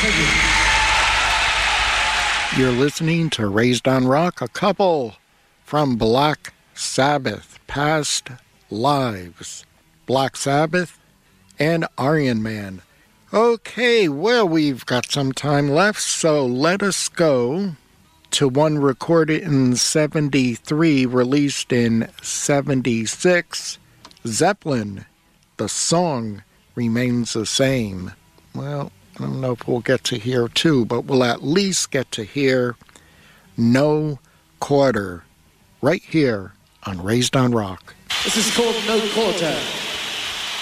You're listening to Raised on Rock, a couple from Black Sabbath, Past Lives. Black Sabbath and Iron Man. Okay, well, we've got some time left, so let us go to one recorded in 73, released in 76. Zeppelin, the song remains the same. Well, I don't know if we'll get to hear two, but we'll at least get to hear No Quarter right here on Raised on Rock. This is called No Quarter.